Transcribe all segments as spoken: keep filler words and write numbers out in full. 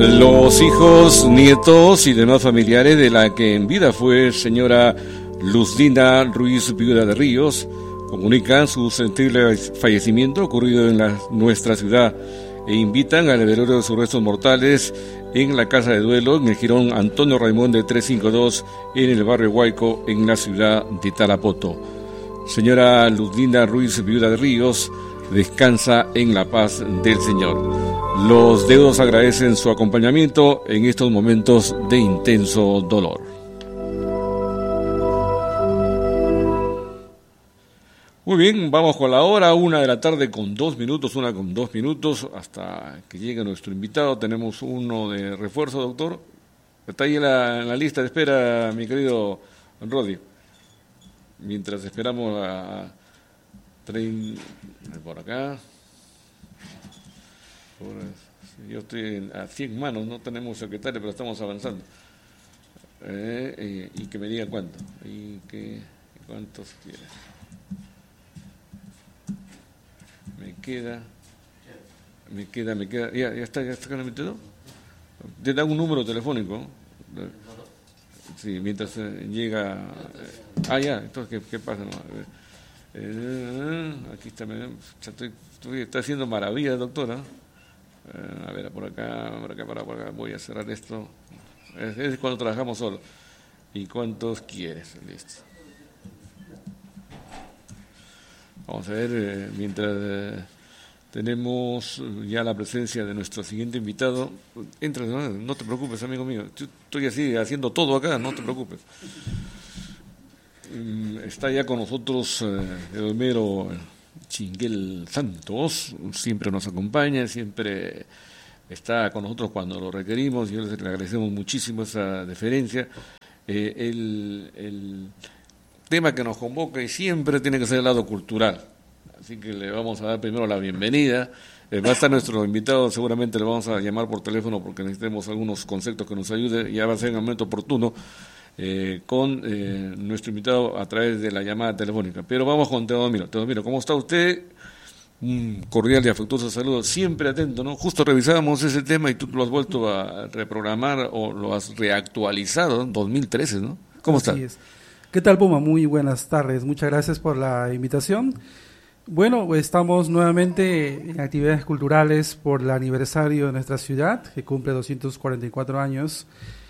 Los hijos, nietos y demás familiares de la que en vida fue señora Luzlinda Ruiz, viuda de Ríos, comunican su sensible fallecimiento ocurrido en la, nuestra ciudad e invitan al velorio de sus restos mortales en la casa de duelo en el jirón Antonio Raimón de trescientos cincuenta y dos en el barrio Huayco en la ciudad de Tarapoto. Señora Luzlinda Ruiz, viuda de Ríos, descansa en la paz del Señor. Los deudos agradecen su acompañamiento en estos momentos de intenso dolor. Muy bien, vamos con la hora, una de la tarde con dos minutos, una con dos minutos, hasta que llegue nuestro invitado. Tenemos uno de refuerzo, doctor. Está ahí en la, en la lista de espera, mi querido Rodi. Mientras esperamos a... Tren, por acá. Yo estoy a cien manos, no tenemos secretario, pero estamos avanzando. Eh, eh, y que me diga cuánto. Y que, cuántos quiere. Me queda, me queda, me queda. Ya, ya está, ya está metido. Te da un número telefónico. Sí, mientras eh, llega. Eh, ah, ya, entonces, ¿qué, qué pasa? No, a ver. Eh, aquí está, me, estoy, estoy, está haciendo maravillas, doctora. Eh, a ver, por acá, por acá, por acá, por acá, voy a cerrar esto. Es, es cuando trabajamos solo. ¿Y cuántos quieres? Listo. Vamos a ver, eh, mientras eh, tenemos ya la presencia de nuestro siguiente invitado. Entra, no, no te preocupes, amigo mío. Yo estoy así haciendo todo acá, no te preocupes. Está ya con nosotros eh, Edelmiro Chinguel Santos, siempre nos acompaña, siempre está con nosotros cuando lo requerimos, y le agradecemos muchísimo esa deferencia. Eh, el, el tema que nos convoca y siempre tiene que ser el lado cultural, así que le vamos a dar primero la bienvenida. Eh, va a estar nuestro invitado, seguramente le vamos a llamar por teléfono porque necesitemos algunos conceptos que nos ayude, ya va a ser en el momento oportuno. Eh, con eh, nuestro invitado a través de la llamada telefónica. Pero vamos con Teodomiro. Teodomiro, ¿cómo está usted? Un cordial y afectuoso saludo, siempre atento, ¿no? Justo revisábamos ese tema y tú lo has vuelto a reprogramar o lo has reactualizado en dos mil trece, ¿no? ¿Cómo está? Así es. ¿Qué tal, Puma? Muy buenas tardes, muchas gracias por la invitación. Bueno, estamos nuevamente en actividades culturales por el aniversario de nuestra ciudad, que cumple doscientos cuarenta y cuatro años.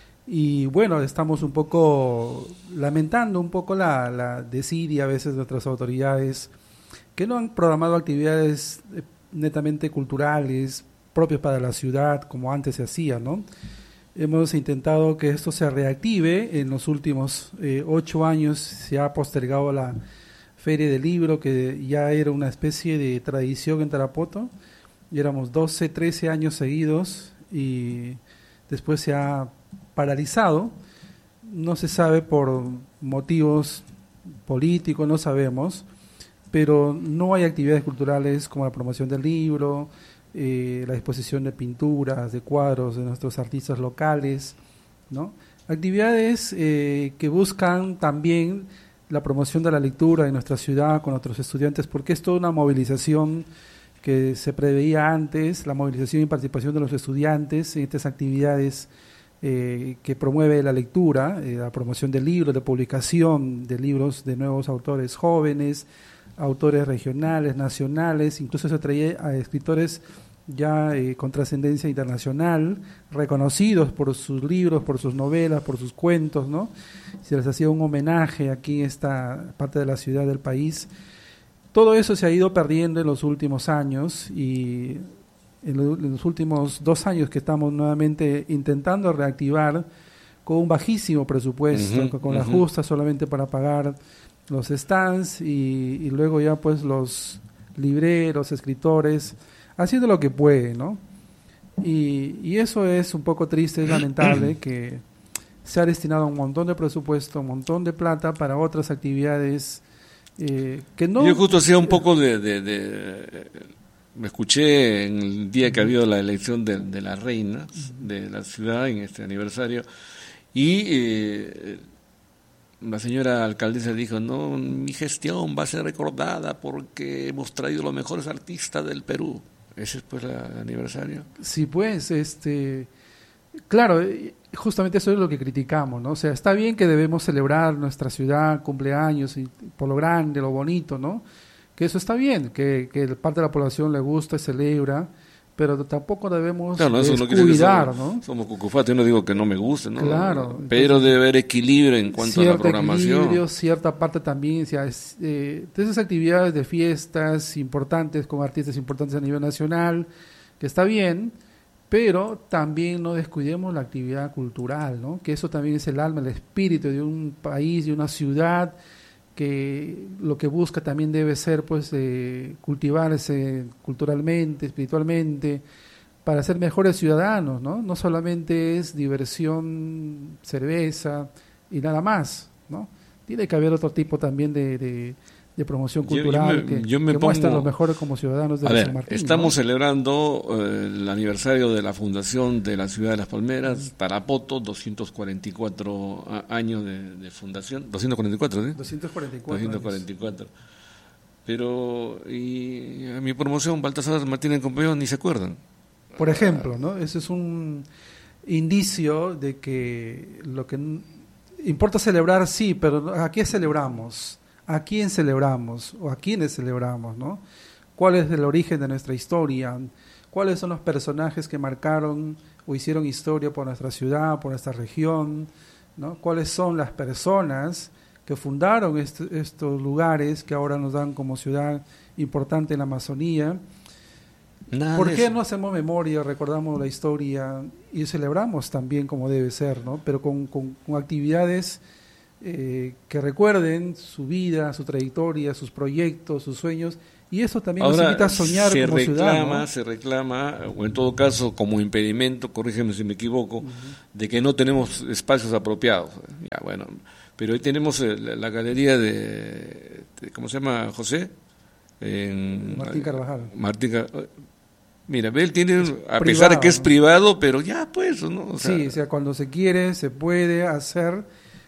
Y bueno, estamos un poco lamentando un poco la, la desidia a veces de nuestras autoridades que no han programado actividades netamente culturales propias para la ciudad como antes se hacía, ¿no? Hemos intentado que esto se reactive. En los últimos eh, ocho años se ha postergado la Feria del Libro, que ya era una especie de tradición en Tarapoto. Y éramos doce, trece años seguidos y después se ha paralizado, no se sabe por motivos políticos, no sabemos, pero no hay actividades culturales como la promoción del libro, eh, la exposición de pinturas, de cuadros de nuestros artistas locales, ¿no? Actividades eh, que buscan también la promoción de la lectura en nuestra ciudad con otros estudiantes, porque es toda una movilización que se preveía antes, la movilización y participación de los estudiantes en estas actividades Eh, que promueve la lectura, eh, la promoción de libros, de publicación de libros de nuevos autores jóvenes, autores regionales, nacionales, incluso se traía a escritores ya eh, con trascendencia internacional, reconocidos por sus libros, por sus novelas, por sus cuentos, ¿no? Se les hacía un homenaje aquí en esta parte de la ciudad del país. Todo eso se ha ido perdiendo en los últimos años y en los últimos dos años que estamos nuevamente intentando reactivar con un bajísimo presupuesto, uh-huh, con uh-huh. la justa solamente para pagar los stands y, y luego ya pues los libreros, escritores, haciendo lo que puede, ¿no? Y, y eso es un poco triste, es lamentable que se ha destinado un montón de presupuesto, un montón de plata para otras actividades eh, que no... Yo justo hacía un poco de... de, de... Me escuché en el día que ha habido la elección de, de la reina de la ciudad en este aniversario y eh, la señora alcaldesa dijo, no, mi gestión va a ser recordada porque hemos traído los mejores artistas del Perú. ¿Ese es pues la, el aniversario? Sí, pues, este Claro, justamente eso es lo que criticamos, ¿no? O sea, está bien que debemos celebrar nuestra ciudad, cumpleaños, y por lo grande, lo bonito, ¿no? Que eso está bien, que, que parte de la población le gusta y celebra, pero tampoco debemos claro, eso descuidar, no quiere decir que somos, ¿no? Somos cucufatos, yo no digo que no me guste, ¿no? Claro. Pero debe haber equilibrio en cuanto a la programación. Equilibrio, cierta parte también, o sea, es, eh, de esas actividades de fiestas importantes con artistas importantes a nivel nacional, que está bien, pero también no descuidemos la actividad cultural, ¿no? Que eso también es el alma, el espíritu de un país, de una ciudad, que lo que busca también debe ser pues eh, cultivarse culturalmente, espiritualmente, para ser mejores ciudadanos, ¿no? No solamente es diversión, cerveza y nada más, ¿no? Tiene que haber otro tipo también de, de, de promoción cultural yo, yo me, que, yo me que pongo, muestra lo mejor como ciudadanos de a ver, San Martín. Estamos ¿no? celebrando eh, el aniversario de la fundación de la ciudad de Las Palmeras, Tarapoto, doscientos cuarenta y cuatro años de, de fundación, doscientos cuarenta y cuatro, ¿sí? doscientos cuarenta y cuatro. doscientos cuarenta y cuatro. Pero y a mi promoción, Baltasar Martínez Compañón, ni se acuerdan. Por ejemplo, ¿no? Ese es un indicio de que lo que importa celebrar, sí, pero ¿a qué celebramos? ¿A quién celebramos? ¿O a quiénes celebramos? ¿No? ¿Cuál es el origen de nuestra historia? ¿Cuáles son los personajes que marcaron o hicieron historia por nuestra ciudad, por nuestra región? ¿No? ¿Cuáles son las personas que fundaron est- estos lugares que ahora nos dan como ciudad importante en la Amazonía? Nada ¿Por qué no hacemos memoria, recordamos la historia y celebramos también como debe ser, ¿no? Pero con, con, con actividades eh, que recuerden su vida, su trayectoria, sus proyectos, sus sueños, y eso también ahora, nos invita a soñar se como reclama, ciudad, ¿no? Se reclama, o en todo caso como impedimento, corrígeme si me equivoco, uh-huh. de que no tenemos espacios apropiados. Ya, bueno, pero hoy tenemos la, la galería de, de, ¿cómo se llama, José? En, Martín Carvajal. Martín Carvajal. Mira, él tiene, es a privado, pesar de que es ¿no? privado, pero ya pues, ¿no? O sea, sí, o sea, cuando se quiere, se puede hacer,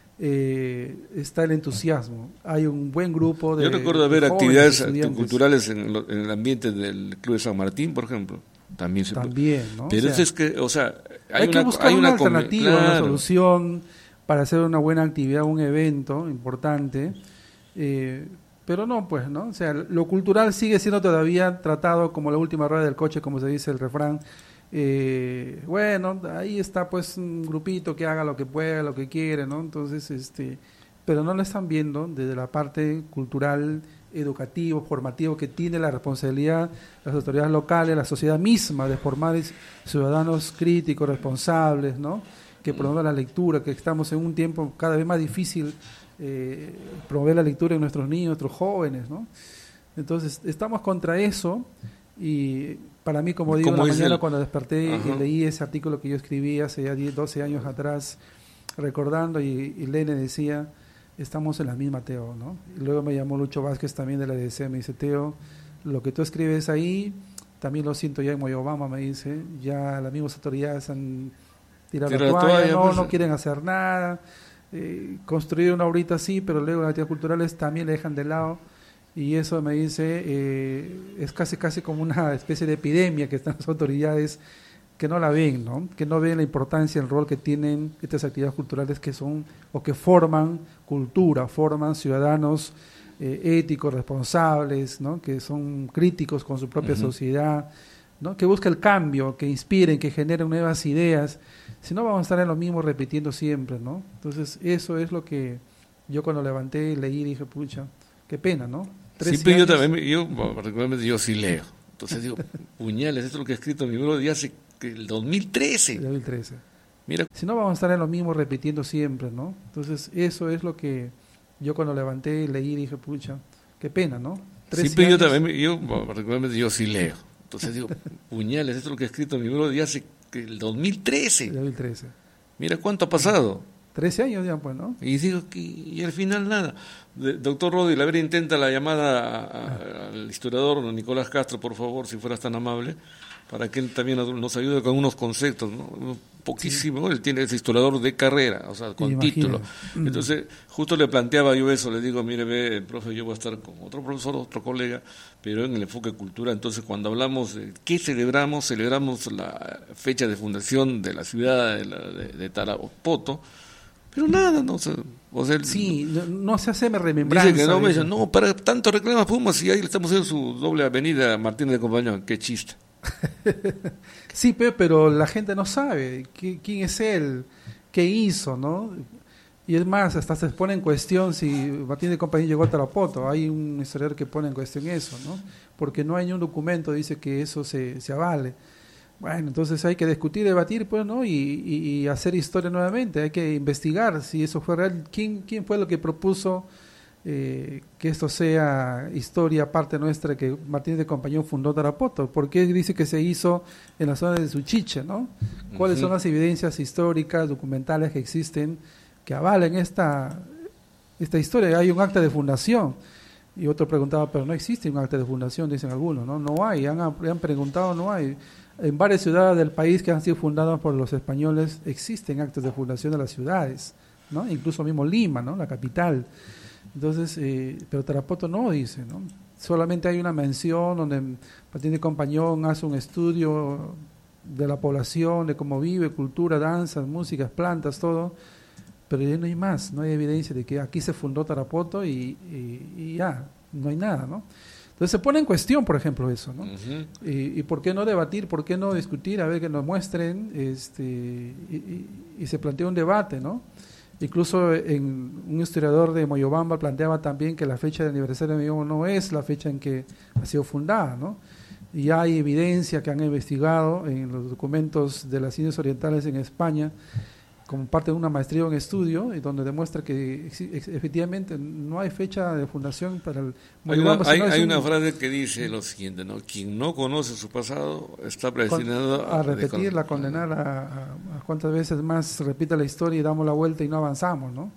eh, está el entusiasmo. Hay un buen grupo de Yo recuerdo haber de actividades estudiantes. culturales en, lo, en el ambiente del Club de San Martín, por ejemplo. También se También, puede. ¿no? Pero o sea, es que, o sea, hay, hay una, que buscar hay una, una alternativa, claro. una solución para hacer una buena actividad, un evento importante. Eh, Pero no, pues, ¿no? O sea, lo cultural sigue siendo todavía tratado como la última rueda del coche, como se dice el refrán. Eh, bueno, ahí está pues un grupito que haga lo que pueda, lo que quiere, ¿no? Entonces, este, pero no lo están viendo desde la parte cultural, educativo, formativo, que tiene la responsabilidad las autoridades locales, la sociedad misma, de formar ciudadanos críticos, responsables, ¿no? Que promuevan la lectura, que estamos en un tiempo cada vez más difícil. Eh, promover la lectura en nuestros niños, nuestros jóvenes, ¿no? Entonces, estamos contra eso y para mí, como digo, en la mañana el... cuando desperté Ajá. y leí ese artículo que yo escribí hace ya diez, doce años atrás, recordando, y, y Lene decía, estamos en la misma, Teo, ¿no? Y luego me llamó Lucho Vázquez también de la D D C, me dice, Teo, lo que tú escribes ahí, también lo siento ya en Moyobamba, me dice, ya las mismas autoridades han tirado la toalla, toalla, no, pues... no quieren hacer nada. Eh, construir una obrita sí, pero luego las actividades culturales también le dejan de lado, y eso me dice eh, es casi casi como una especie de epidemia que están las autoridades que no la ven, ¿no? Que no ven la importancia, el rol que tienen estas actividades culturales que son o que forman cultura, forman ciudadanos eh, éticos, responsables, ¿no? Que son críticos con su propia uh-huh. sociedad, ¿no? Que busca el cambio, que inspiren, que generen nuevas ideas. Si no, vamos a estar en lo mismo repitiendo siempre, ¿no? Entonces, eso es lo que yo cuando levanté y leí dije, pucha, qué pena, ¿no? Sí, pero yo también, yo particularmente yo sí leo. Entonces digo, puñales, esto es lo que he escrito en mi libro de hace el dos mil trece. El dos mil trece. Mira. Si no, vamos a estar en lo mismo repitiendo siempre, ¿no? Entonces, eso es lo que yo cuando levanté y leí dije, pucha, qué pena, ¿no? Sí, pero yo también, yo particularmente yo sí leo. Entonces digo, puñales, esto es lo que he escrito en mi libro de hace el dos mil trece. El dos mil trece. Mira cuánto ha pasado. trece años ya, pues, ¿no? Y digo que y al final nada. De, doctor Rodi, la ver intenta la llamada a, a, al historiador Nicolás Castro, por favor, si fueras tan amable, para que él también nos ayude con unos conceptos, ¿no? Poquísimo, sí. Él tiene ese historiador de carrera, o sea, con título. Entonces, justo le planteaba yo eso, le digo, mire, ve, profe, yo voy a estar con otro profesor, otro colega, pero en el enfoque cultura. Entonces, cuando hablamos de qué celebramos, celebramos la fecha de fundación de la ciudad de, la, de, de Tarapoto, pero nada, no o sea, o sea, sí, no, no se hace remembranza. Dice que no, me dice, no, para tanto reclama Pumas y ahí le estamos haciendo su doble avenida Martínez de Compañón, qué chiste. Sí, pero la gente no sabe qué, quién es él, qué hizo, ¿no? Y es más, hasta se pone en cuestión si Martínez de Compañía llegó a Tarapoto. Hay un historiador que pone en cuestión eso, ¿no? Porque no hay ni un documento dice que eso se, se avale. Bueno, entonces hay que discutir, debatir, pues, ¿no? Y, y, y hacer historia nuevamente. Hay que investigar si eso fue real. ¿Quién, quién fue lo que propuso eh, que esto sea historia parte nuestra, que Martínez de Compañón fundó Tarapoto? ¿Por qué dice que se hizo en la zona de Suchiche, ¿no? ¿Cuáles uh-huh. son las evidencias históricas, documentales que existen que avalen esta, esta historia? Hay un acta de fundación. Y otro preguntaba, pero no existe un acta de fundación, dicen algunos, ¿no? No hay, han, han preguntado, no hay. En varias ciudades del país que han sido fundadas por los españoles existen actos de fundación de las ciudades, ¿no? Incluso mismo Lima, ¿no? La capital. Entonces, eh, pero Tarapoto no dice, ¿no? Solamente hay una mención donde Martín de Compañón hace un estudio de la población, de cómo vive, cultura, danzas, músicas, plantas, todo, pero ya no hay más, no hay evidencia de que aquí se fundó Tarapoto y, y, y ya, no hay nada, ¿no? Entonces se pone en cuestión, por ejemplo, eso, ¿no? Uh-huh. Y, y por qué no debatir, por qué no discutir, a ver que nos muestren, este, y, y, y se plantea un debate, ¿no? Incluso en un historiador de Moyobamba planteaba también que la fecha de aniversario de Moyobamba no es la fecha en que ha sido fundada, ¿no? Y ya hay evidencia que han investigado en los documentos de las Indias Orientales en España, como parte de una maestría en estudio, y donde demuestra que ex, ex, efectivamente no hay fecha de fundación para el Moyobamba. Hay, una, hay, hay un... una frase que dice lo siguiente, ¿no? Quien no conoce su pasado está predestinado a, a repetirla, a condenar a, a, a cuántas veces más repita la historia y damos la vuelta y no avanzamos, ¿no?